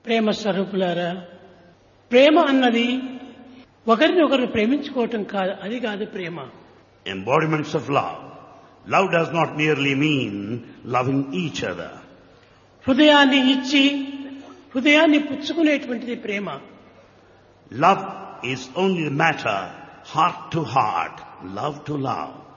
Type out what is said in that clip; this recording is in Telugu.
ప్రేమ స్వరూపులారా, ప్రేమ అన్నది ఒకరిని ఒకరు ప్రేమించుకోవటం కాదు, అది కాదు ప్రేమ. Embodiments of love. Love does not merely mean loving each other. హృదయాన్ని ఇచ్చి హృదయాన్ని పుచ్చుకునేటువంటిది ప్రేమ. Love is only the matter, heart to heart, love to love.